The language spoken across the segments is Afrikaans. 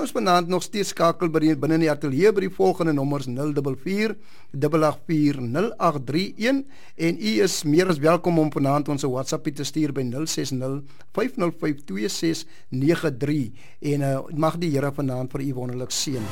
ons vanaand nog steeds skakel binne die ateljee by die volgende nommers 044 884 0831 en u is meer as welkom om vanaand ons WhatsApp te stuur by 060 505 2693 en mag die Here vanaand vir u wonderlik seën.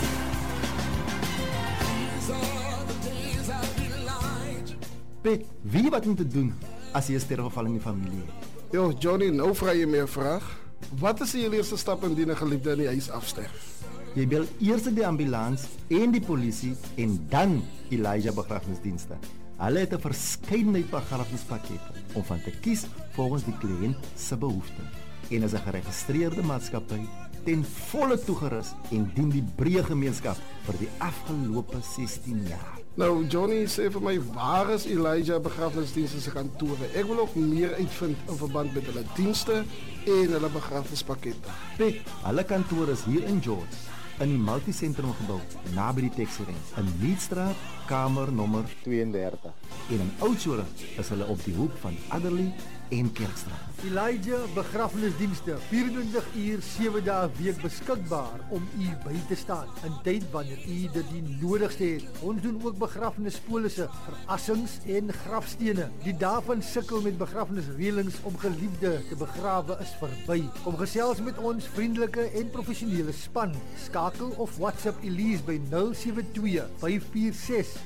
Piet, wie wat om te doen as jy 'n sterfgeval in die familie het? Yo, Johnny, nou vra jy meer vraag. Wat is die eerste stap indien 'n geliefde in die huis afsterf? Jy bel eers die ambulans en die polisie en dan Elijah Begrafnisdienste. Hulle het 'n verskeidenheid begrafnispakkette om van te kies volgens die kliënt se behoeftes. En is 'n geregistreerde maatskappy ten volle toegerus en dien die breë gemeenskap vir die afgelope 16 jaar. Nou, Johnny, sê vir my, waar is Elijah Begrafnisdienste se kantore? Ek wil ook meer uitvind in verband met hulle dienste en hulle begrafnispakkette. Piet, hulle kantoor is hier in George, in die multisentrum gebou, naby die taxi-range, in Leedstraat, kamer nommer 32. En in Oudtshoorn is hulle op die hoek van Adderley en Kerkstraat. Elijah Begrafnisdienste, 24 uur, 7 dae 'n week beskikbaar om u by te staan in tyd wanneer u dit die nodigste het. Ons doen ook begrafnispolisse, verassings en grafstene. Die dae van sukkel met begrafnisreëlings om geliefde te begrawe is verby. Kom gesels met ons vriendelike en professionele span. Skakel of WhatsApp Elise by 072 546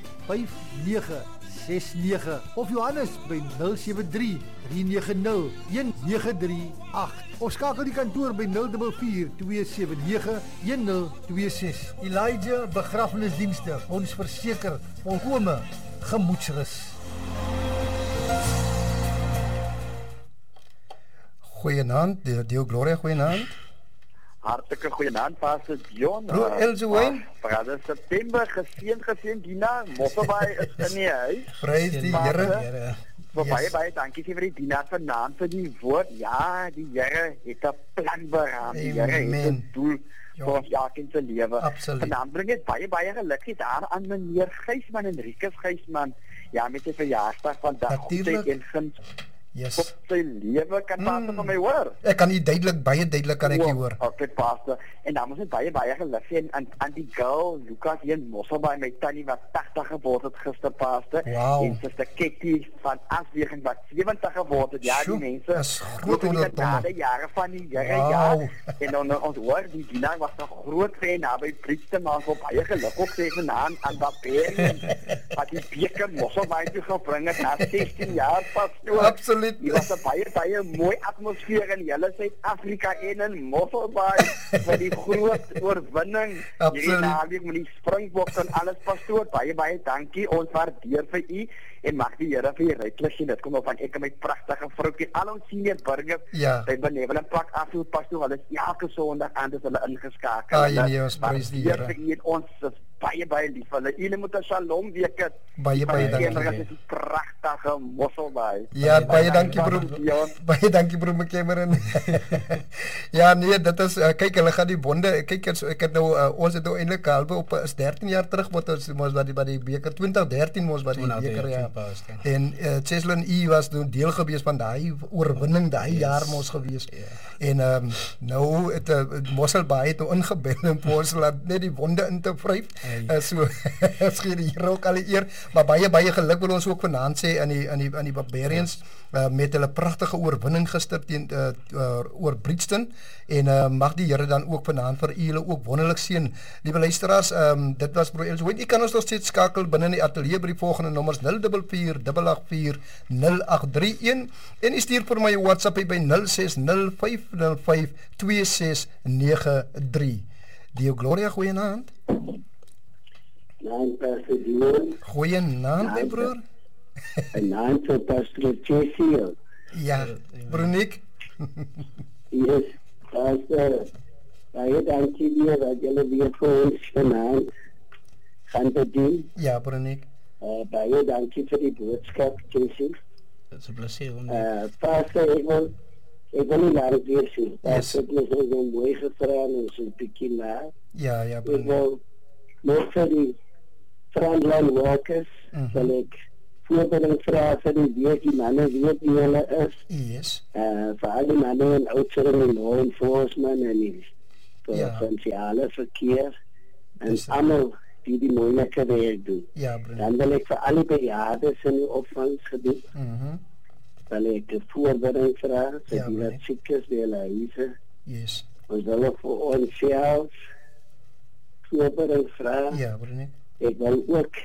5969 of Johannes by 073 390 1938 of skakel die kantoor by 044 279 1026. Elijah Begrafnisdienste, ons verseker volkome gemoedsrus. Goeienaand, Deo Gloria, goeienaand. Hartlike goeienaand, Pastor John. Broer Elzoen. Brother September, geseën Dina, Mosselbaai is in die huis. Prys die Here. Baie dankie vir die Dina vanaand vir die woord. Ja, die Here het 'n plan beraam. Die Here het 'n doel vir ons elkeen se lewe. Vanaand bring dit baie geluk daar aan meneer Gysman en Rikus Gysman. Ja, met sy verjaarsdag vandag. Yes. Op sy lewe kan Pastor van my hoor. Ek kan u baie duidelik kan ek u hoor. Okay, Pastor. En dan moet ek baie geluk sê aan die girl Lucas hier in Mosselbaai, my tannie wat 80 geword het gister, Pastor. Wow. En Suster Ketty van Asweging wat 70 geword het. Ja, die mense. Dis groot onderdomme. Die jare van die Here, ja. En dan ons hoor die Dina was 'n groot fan naby Priester, maar ons baie geluk ook sê vanaand aan Baberi wat die beker Mosselbaai toe gebring het na 16 jaar, Pastor. Absoluut. Dit was 'n baie mooi atmosfeer in hele Suid-Afrika en in Mosselbaai vir die groot oorwinning. Hierdie naweek met die Springboks en alles, Pastoor. Baie dankie. Ons waardeer vir u en mag die Here vir u ryklik sien. Dit kom op van ek en my pragtige vroukie, al ons senior burgers. By Benevolent Park afloop, Pastoor. Hulle is elke Sondag aan dis hulle ingeskakel. Ja, ons prys die Here. Ons is baie lief. Hulle moet 'n Shalom week hê. Baie dankie. Dit is pragtige Mosselbaai. Ja, baie dankie broer. Baie dankie broer McCameron. Ja, nee, dit is kyk, hulle gaan die bonde. Kyk, ek het nou ons het nou eintlik halbe op is 13 jaar terug wat ons by die beker 2013 mos by die beker, ja. En Cheslin E was nou deel gewees van daai oorwinning daai jaar mos gewees. En nou het Mosselbaai het nou ingebel en ons laat net die wonde in te vryf. So skien hier ook al eer, maar baie geluk wil ons ook vanaand sê aan die Barbarians met hulle pragtige oorwinning gister teen oor Bridgeton en mag die Here dan ook vanaand vir julle ook wonderlik seën. Liewe luisteraars, dit was broer Elzoen. U kan ons nog steeds skakel binne die ateljee by die volgende nommers 044 884 0831 en u stuur vir my WhatsApp by 060 505 2693. Deo Gloria, goeienaand. Goeienaand, my broer. En naam vir Pastor Jessie. Ja, broer Nick. Yes, Pastor. Baie dankie weer dat julle weer vir ons vanaand gaan bedien. Ja, broer Nick. Baie dankie vir die boodskap, Jessie. Dit is 'n plesier. Pastor, ek wil nie laat weer sien. Pastor, ek is een mooi gevra en so 'n bietjie na. Ja, broer. Ek wil nog vir die frontline workers, wil ek voorbereiding vra vir die week, die manne weet wie hulle is. Yes. Vir al die manne en Oudtshoorn en law enforcement en die provinsiale verkeer en almal die moeilike werk doen. Ja, broer. Dan wil ek vir al die bejaardes in die opvangsgebied wil ek 'n voorbereiding vra vir die wat siek is by hulle huise. Yes. Ons wil ook vir onsself voorbereiding vra. Ja, broer. Ek wil ook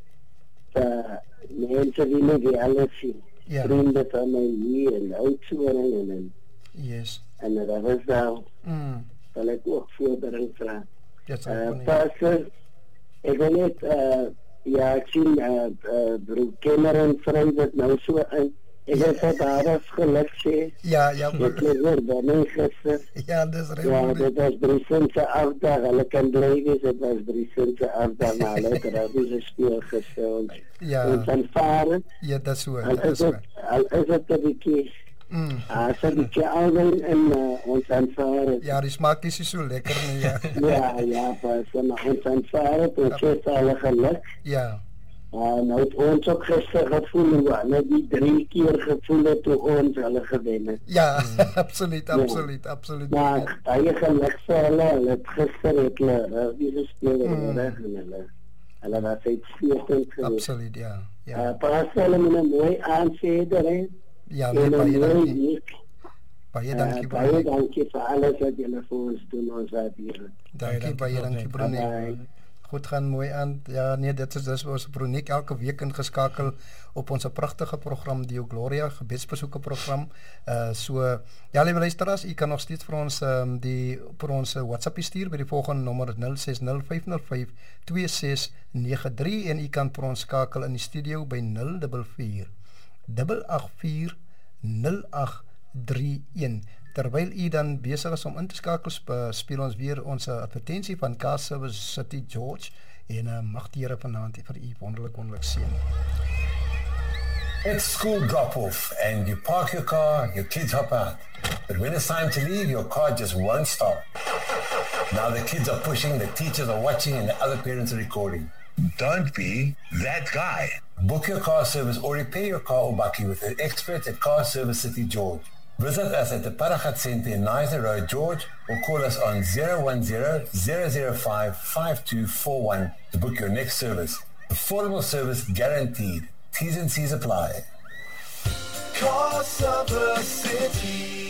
mense die nie die alles sien. Vriende van my hier en uitsoring en yes. En dat was wel wil ek ook voorbereiding vra. Pastor, ek wil net ek sien broer Cameron vry dit nou so in. Ek het vir daar geluk sê. Ja, ek het dan gister. Ja, dis reg. Ja, dit was Brisense afdag. Hulle kan bly wees, dit was Brisense afdag, maar hulle het rugby gespeel gister. Ja. En van varen. Ja, dat is so. Al is het 'n bietjie so 'n bietjie ouder en ons aanvaren. Ja, die smaak is so lekker nie, ja. ja, pas maar ons aanvaren, ons het alle geluk. Ja. Nou het ons ook gister gevoel, net die 3 keer gevoel het toe ons hulle gewen het. Ja, absoluut. Maar baie geluk vir hulle het gister het hulle gespeel reg en hulle was uitstekend geweest. Absoluut, ja. Pas hulle met 'n mooi aanseder hè. Ja, baie dankie. Baie dankie vir alles wat julle vir ons doen, ons waardeer. Baie dankie broer. Goed gaan, mooi aan. Ja, nee, dit is ons Broniek elke week ingeskakel op ons pragtige program Deo Gloria, gebedsbesoeke program. So ja, liewe luisteraars, u kan nog steeds vir ons vir ons WhatsApp stuur by die volgende nommer 0605052693 en u kan vir ons skakel in die studio by 044 884 0831. Terwyl u dan besig is om in te skakel, speel ons weer ons advertensie van Car Service City George en mag die Here vanaand vir u wonderlik seën. It's school drop-off and you park your car, your kids hop out. But when it's time to leave, your car just won't stop. Now the kids are pushing, the teachers are watching, and the other parents are recording. Don't be that guy. Book your car service or repair your car or bakkie with the experts at Car Service City George. Visit us at the Paragat Center in Nizer Road, George, or call us on 010-005-5241 to book your next service. Affordable service guaranteed. T's and C's apply. Car Service City.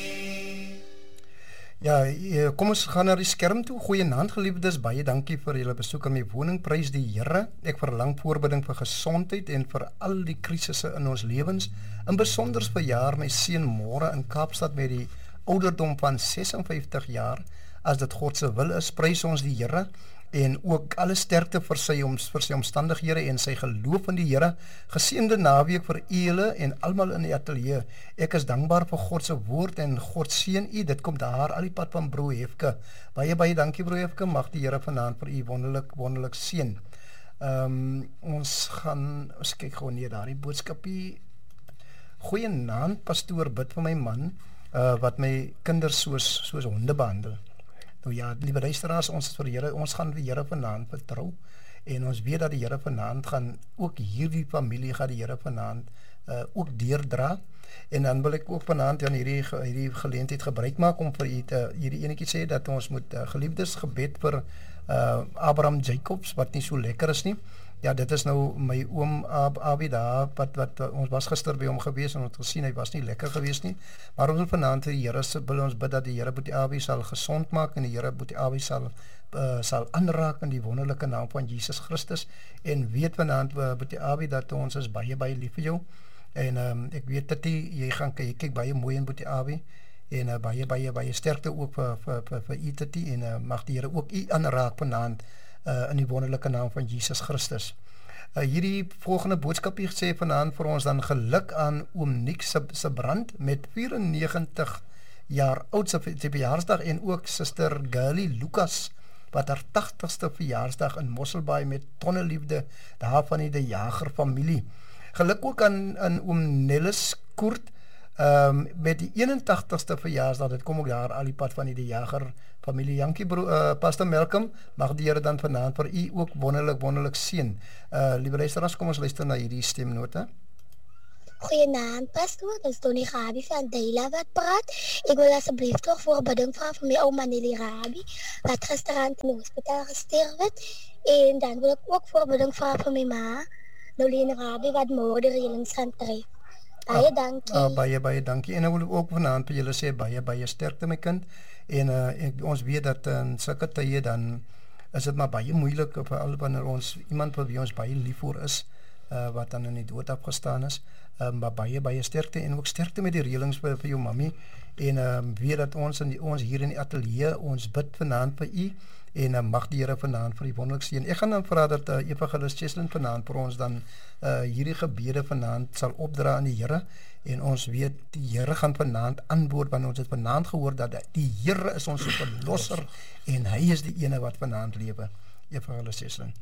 Ja, kom ons gaan na die skerm toe. Goeienaand geliefdes, baie dankie vir julle besoek aan my woning. Prys die Here. Ek verlang voorbidding vir gesondheid en vir al die krisisse in ons lewens. In besonder verjaar my seun môre in Kaapstad met die ouderdom van 56 jaar. As dit God se wil is, prys ons die Here en ook alle sterkte vir sy omstandighede en sy geloof in die Here. Geseënde naweek vir julle en almal in die ateljee. Ek is dankbaar vir God se woord en God seën u. Dit kom daar al die pad van broer Hefke. Baie dankie broer Hefke. Mag die Here vanaand vir u wonderlik seën. Ons kyk gou neer daardie boodskapie. Goeienaand pastoor, bid vir my man wat my kinders soos honde behandel. Nou ja, liewe luisteraars, ons gaan die Here vanaand vertrou en ons weet dat die Here vanaand gaan ook hierdie familie gaan die Here vanaand ook deurdra. En dan wil ek ook vanaand aan hierdie geleentheid gebruik maak om vir hierdie enetjie sê dat ons moet geliefdes gebed vir Abraham Jacobs wat nie so lekker is nie. Ja, dit is nou my oom Abi daar wat ons was gister by hom gewees en ons het gesien hy was nie lekker gewees nie. Maar ons wil vanaand die Here wil ons bid dat die Here Boetie Abi sal gesond maak en die Here Boetie Abi sal aanraak in die wonderlike naam van Jesus Christus. En weet vanaand Boetie Abi dat ons is baie lief vir jou. En ek weet dat jy kyk baie mooi in Boetie Abi en baie sterkte ook vir u Titi en mag die Here ook u aanraak vanaand in die wonderlike naam van Jesus Christus. Hierdie volgende boodskap hier sê vanaand vir ons dan geluk aan oom Nick se brand met 94 jaar oud se verjaarsdag en ook suster Girlie Lucas wat haar 80ste verjaarsdag in Mosselbaai met tonne liefde daar van die Jager familie. Geluk ook aan oom Nellis Koert met die 81ste verjaarsdag, dit kom ook daar al die pad van die Jager familie. Jankie Pastor Malcolm, mag die Here dan vanaand vir u ook wonderlik seën. Liewe luisteraars, kom ons luister na hierdie stemnote. Goeienaand, pastoor. Dis Donnie Rabi van Deila wat praat. Ek wil asseblief toch voorbidding vra vir my ouma Nelly Rabi, wat gisterand in die hospitaal gesterf het. En dan wil ek ook voorbidding vra vir my ma, Nolene Rabi, wat môre die reëlings gaan tref. Baie dankie. Baie dankie. En ek wil ook vanaand vir julle sê, baie sterkte my kind. En ons weet dat in sulke tye dan is dit maar baie moeilik vir al wanneer ons iemand vir wie ons baie lief voor is, wat dan in die dood afgestaan is. Maar baie sterkte en ook sterkte met die reëlings vir jou mami. En weet dat ons hier in die ateljee, ons bid vanaand vir u. En mag die Here vanaand vir die wonderlik seën. Ek gaan dan vra dat Evangelist Cheslin vanaand vir ons dan hierdie gebede vanaand sal opdra aan die Here. En ons weet die Here gaan vanaand antwoord, want ons het vanaand gehoor dat die Here is ons verlosser en hy is die ene wat vanaand lewe. Evangelist Cheslin.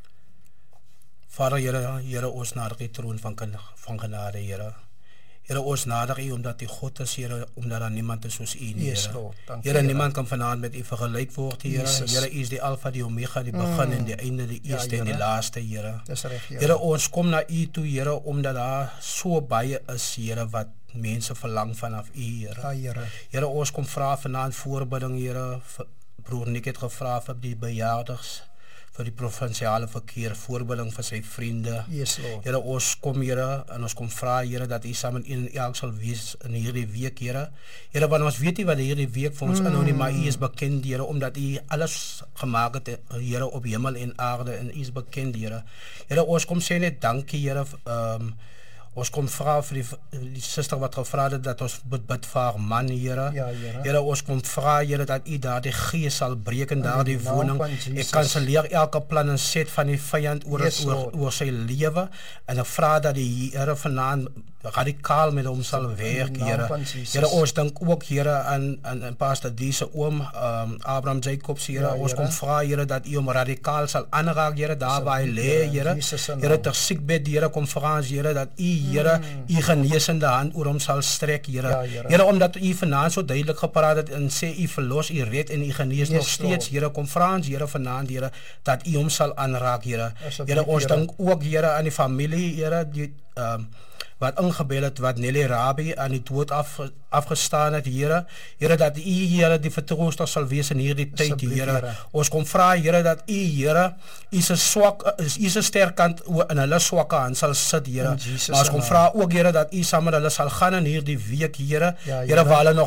Vader Here, ons nader die troon van genade, Here. Here, ons nader u omdat u God is, Here, omdat daar niemand is soos u nie, Here. Here, niemand kan vanaand met u vergelyk word, Here. Here, u is die Alpha, die Omega, die begin en die einde, die eerste en die laaste, Here. Here, ons kom na u toe, Here, omdat daar so baie is, Here, wat mense verlang vanaf u, Here. Here, ons kom vra vanaand voorbidding, Here. Broer Nick het gevra vir die bejaardes, vir die provinsiale verkeer, voorbeelding vir sy vriende. Yes, Lord. Here, ons kom, Here, en ons kom vra, Here, dat u saam met een en elk sal wees in hierdie week, Here. Here, want ons weet nie wat hierdie week vir ons inhou nie, maar u is bekend, Here, omdat u alles gemaak het, Here, op hemel en aarde, en u is bekend, Here. Here, ons kom sê net dankie, Here, ons kom vra vir die suster wat gevra het dat ons bid vir haar man, Here. Here, ons kom vra, Here, dat u daar die gees sal breek in daar die woning. Ek kanselleer elke plan en set van die vyand oor sy lewe. En ek vra dat die Here vanaand radikaal met hom sal werk, Here. Here, ons dink ook, Here, aan Pastor Diese oom, Abraham Jacobs, Here. Ons kom vra, Here, dat u hom radikaal sal aanraak, Here, daar waar hy lê, Here. Here, ter siekbed, Here, kom vra ons, Here, dat u, Here, u genesende hand oor hom sal strek, Here. Here, omdat u vanaand so duidelik gepraat het en sê u verlos, u red en u genees nog steeds, Here, kom vra ons, Here, vanaand, Here, dat u hom sal aanraak, Here. Here, ons dink ook, Here, aan die familie, Here, die wat ingebel het, wat Nelly Rabi aan die dood afgestaan het, Here. Here, dat u, Here, die vertrooster sal wees in hierdie tyd, Here. Ons kom vra, Here, dat u, Here, u se sterkkant in hulle swakke hand sal sit, Here. Maar ons kom vra ook, Here, dat u saam met hulle sal gaan in hierdie week, Here. Here, waar hulle nog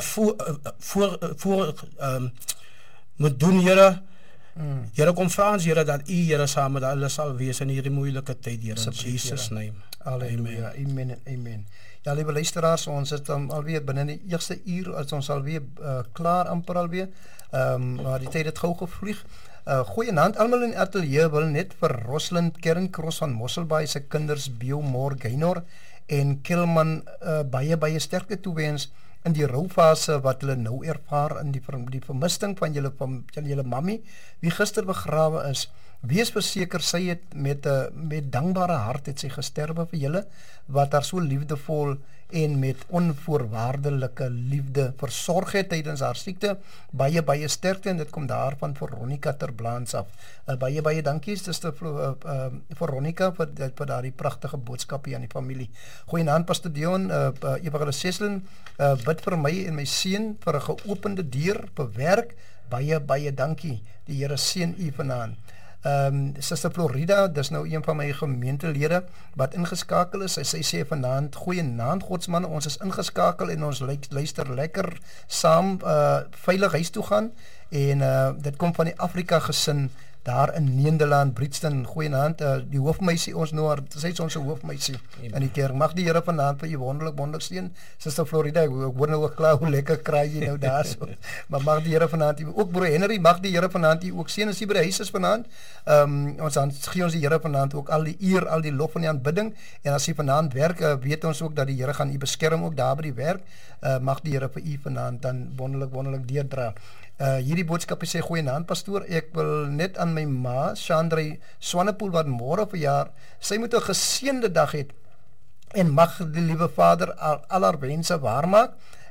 moet doen, Here. Here, kom vra ons, Here, dat u, Here, saam met hulle sal wees in hierdie moeilike tyd, Here. In Jesus' name. Halleluja, amen. Ja, lieve luisteraars, ons het alweer binnen die eerste uur, as ons alweer klaar amper alweer, maar die tyd het gauw gevlieg. Goeienaand, almal in die atelier wil net vir Rosalind Kernkros van Mosselbaai se kinders Biomor Gaynor en Kilman baie sterkte toewens in die roufase wat hulle nou ervaar in die vermisting van julle mammy, wie gister begrawe is. Wees verseker, sy het met dankbare hart het sy gesterwe vir julle, wat haar so liefdevol en met onvoorwaardelike liefde versorg het tydens haar siekte. Baie sterkte, en dit kom daarvan Veronica Terblands af. Baie dankie, Sister Veronica, vir daardie pragtige boodskap hier aan die familie. Goeienaand, Pastor Dion, Evangelist Cheslin, bid vir my en my seun vir 'n geopende deur vir werk. Baie dankie. Die Here seën u vanaand. Sister Florida, dis nou een van my gemeentelede wat ingeskakel is. Sy sê vanaand, goeienaand Godsman, ons is ingeskakel en ons luister lekker saam veilig huis toe gaan, en dit kom van die Afrika gesin daar in Nederland, Britston. Goeienaand, die hoofmeisie, ons nou, sy is ons hoofmeisie in die kerk. Mag die Here vanaand vir jy wonderlik seën. Sister Florida, ek hoor nou ook klaar hoe lekker kraai jy nou daar so. Maar mag die Here vanaand, ook broer Henry, mag die Here vanaand jy ook seën as jy by die huis is vanaand. Ons gee ons die Here vanaand ook al die eer, al die lof en die aanbidding, en as jy vanaand werk, weet ons ook dat die Here gaan jy beskerm ook daar by die werk. Mag die Here vir jy vanaand dan wonderlik deurdra. Hierdie boodskap sê, goeienaand pastoor, ek wil net aan my ma, Chandra Swanepoel, wat môre verjaar, sy moet 'n geseënde dag hê, en mag die liewe Vader al haar wense waarmaak,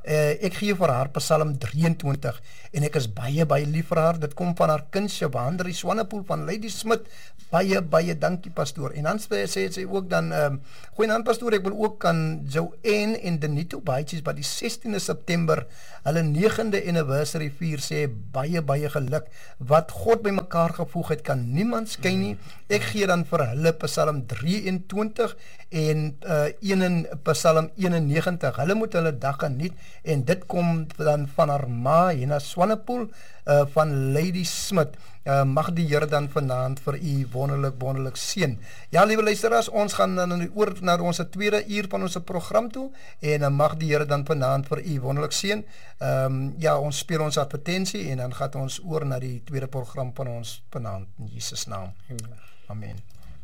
Ek gee vir haar Psalm 23 en ek is baie lief vir haar. Dit kom van haar kind Shavandri Swanepoel van Lady Smith. Baie dankie pastoor. En dan sê sy ook dan goeienaand pastoor, ek wil ook aan Joanne en Denito Baitjies by die 16de September hulle 9de anniversary vier sê baie geluk. Wat God by mekaar gevoeg het, kan niemand skei nie. Ek gee dan vir hulle Psalm 23 en Psalm 91. Hulle moet hulle dag geniet en dit kom dan van haar ma Hena Swanepoel van Lady Smith. Mag die Here dan vanaand vir u wonderlik seën. Ja, liewe luisteraars, ons gaan dan oor na ons tweede uur van ons program toe en mag die Here dan vanaand vir u wonderlik seën. Ja, ons speel ons advertensie en dan gaan ons oor na die tweede program van ons vanaand in Jesus naam. Amen.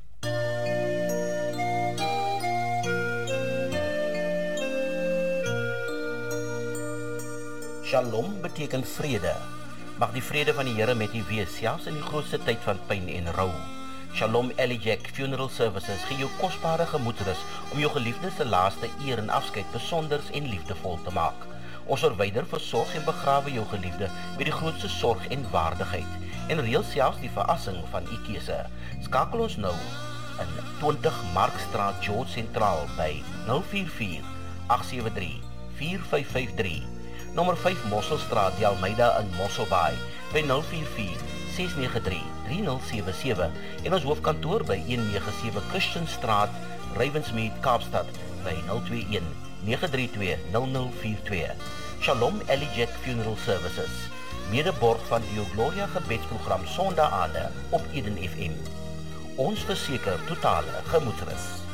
Shalom beteken vrede. Mag die vrede van die Here met u wees, selfs in die grootste tyd van pyn en rou. Shalom Elijah Funeral Services gee jou kosbare gemoedsrus om jou geliefdes se laaste eer en afskeid besonders en liefdevol te maak. Ons verwyder, versorg en begrawe jou geliefde met die grootste sorg en waardigheid en reël selfs die verassing van u keuse. Skakel ons nou in 20 Markstraat George Sentraal by 044 873 4553. Nommer 5 Mosselstraat, die Almeida in Mosselbaai, by 044-693-3077 en ons hoofkantoor by 197 Christianstraat, Ravensmead, Kaapstad, by 021-932-0042. Shalom Elijah Funeral Services, medeborg van die Gloria gebedsprogram Sondaande op Eden FM. Ons verseker totale gemoedsrus.